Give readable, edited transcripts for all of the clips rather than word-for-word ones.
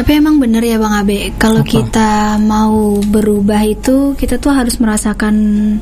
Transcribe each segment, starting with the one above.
Tapi emang bener ya Bang Abe, kalau kita mau berubah itu kita tuh harus merasakan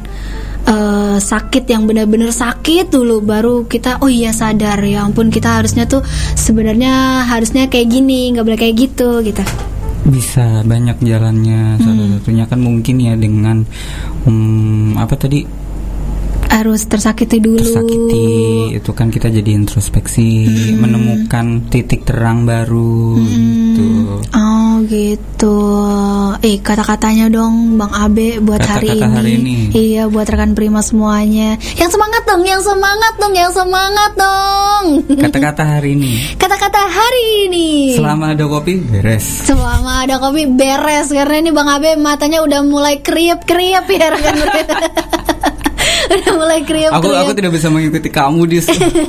sakit yang benar-benar sakit dulu, baru kita oh iya sadar ya ampun kita harusnya tuh sebenarnya harusnya kayak gini, nggak boleh kayak gitu gitu. Bisa banyak jalannya, salah satunya kan mungkin ya dengan apa tadi, harus tersakiti dulu. Tersakiti itu kan kita jadi introspeksi, menemukan titik terang baru gitu. Oh gitu. Kata-katanya dong Bang Abe buat hari ini. Iya, buat rekan Prima semuanya. Yang semangat dong, yang semangat dong, yang semangat dong. Kata-kata hari ini. Kata-kata hari ini. Selama ada kopi beres. Selama ada kopi beres, karena ini Bang Abe matanya udah mulai kriep-kriep ya rekan Prima. Udah mulai kriep. Aku tidak bisa mengikuti kamu Dis.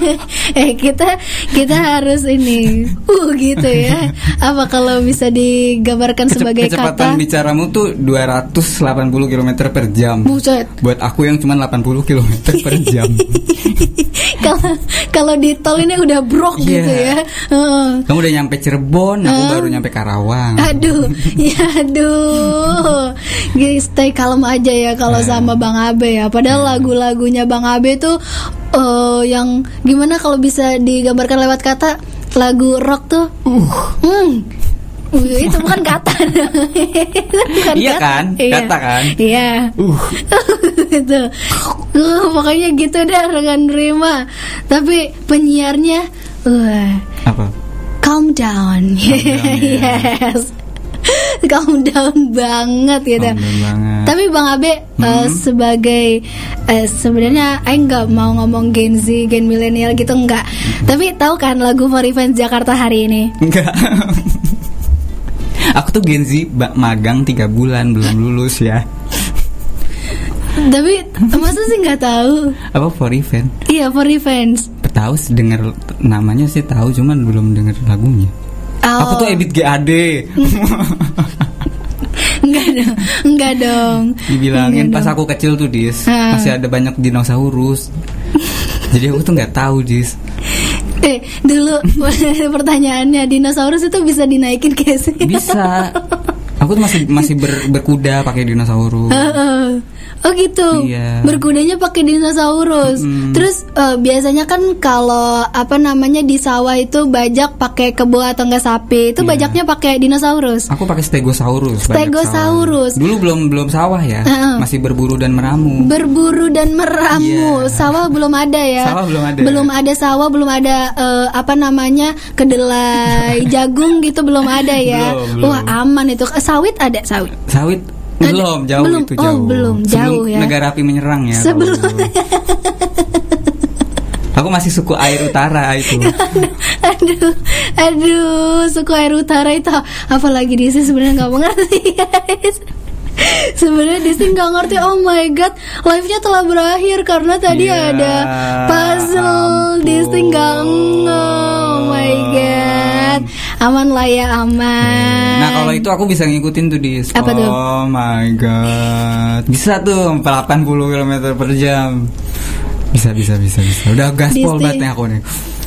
kita harus ini gitu ya. Apa kalau bisa digambarkan sebagai kecepatan kata? bicaramu tuh 280 km per jam. Buset. Buat aku yang cuma 80 km per jam. Kalau di tol ini udah brok gitu ya. Kamu udah nyampe Cirebon, aku baru nyampe Karawang. Aduh. Stay kalem aja ya kalau sama Bang Abe ya. Padahal lagu-lagunya Bang Abe tuh yang gimana kalau bisa digambarkan lewat kata, lagu rock tuh itu bukan kata. Bukan iya kata. Kan? Kata kan? Iya. Gitu. Pokoknya gitu deh rekan Prima. Tapi penyiarnya apa? Calm down. Yes. Calm down banget gitu. Tapi Bang Abe sebagai sebenarnya nggak mau ngomong Gen Z, Gen milenial gitu enggak. Tapi tahu kan lagu For Revenge Jakarta hari ini? Enggak. Aku tuh Gen Z magang 3 bulan belum lulus ya. Tapi masa sih nggak tahu? Apa For Revenge? Iya, For Revenge. Tahu dengar namanya sih tahu, cuman belum dengar lagunya. Aku tuh Ebit GAD. Enggak dong. Dibilangin pas aku kecil tuh Dis, masih ada banyak dinosaurus. Jadi aku tuh nggak tahu Dis. Dulu pertanyaannya, dinosaurus itu bisa dinaikin kayak sih? Bisa. Aku tuh masih berkuda pakai dinosaurus. Oh gitu. Iya. Berkudanya pakai dinosaurus. Terus biasanya kan kalau di sawah itu bajak pakai kebo atau enggak sapi. Itu bajaknya pakai dinosaurus. Aku pakai stegosaurus. Dulu belum sawah ya. Masih berburu dan meramu. Yeah. Sawah belum ada ya. Sawah belum ada. Belum ada sawah, belum ada kedelai, jagung gitu belum ada ya. Belum. Wah, aman itu. Sawit ada sawit. Sawit belum, jauh belum, itu jauh. Belum jauh ya. Negara api menyerang ya. Sebelum. Aku masih suku air utara itu. Aduh, suku air utara itu apalagi di sini sebenarnya nggak mengerti guys. Sebenarnya di sini nggak ngerti. Oh my god, live-nya telah berakhir karena tadi ada puzzle. Di sini nggak. Oh my god. Aman lah ya, aman. Nah kalau itu aku bisa ngikutin tuh di. Apa tuh? Oh my god, bisa tuh 80 km per jam. Bisa. Udah gaspol banget nih aku nih.